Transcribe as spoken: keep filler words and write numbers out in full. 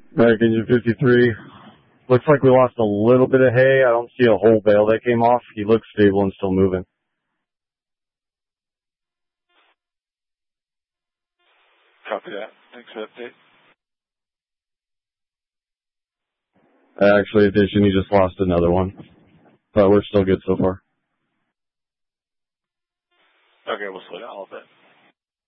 Back engine fifty-three. Looks like we lost a little bit of hay. I don't see a whole bale that came off. He looks stable and still moving. Copy that. Thanks for the update. Actually, addition, he just lost another one. But we're still good so far. Okay, we'll slow down a little bit.